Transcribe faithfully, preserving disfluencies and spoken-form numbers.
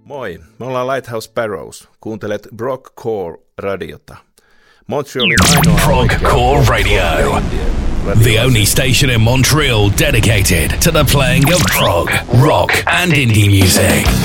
Moi, me ollaan Lighthouse Sparrows. Kuuntelet Progcore-radiota. Montrealin ainoa Progcore Radio. The only station in Montreal dedicated to the playing of prog, rock and indie music.